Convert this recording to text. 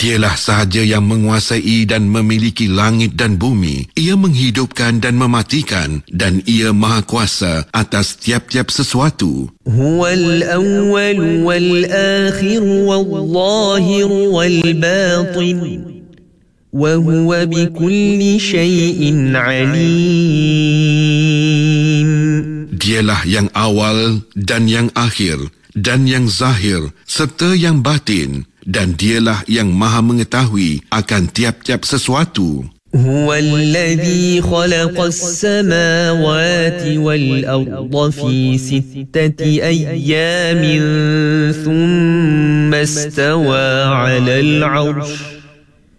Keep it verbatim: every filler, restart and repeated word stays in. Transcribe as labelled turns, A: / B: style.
A: Dialah sahaja yang menguasai dan memiliki langit dan bumi. Ia menghidupkan dan mematikan, dan ia maha kuasa atas tiap-tiap sesuatu.
B: Huwal awwal wal akhir wal zahir wal batin wa huwa bikulli syai'in alim.
A: Dialah yang awal dan yang akhir dan yang zahir serta yang batin, dan dialah yang maha mengetahui akan tiap-tiap sesuatu.
B: Huwa alladhi khalaqa as-samawati wal-arda fi sittati ayyamin thumma istawa 'ala al-'arsh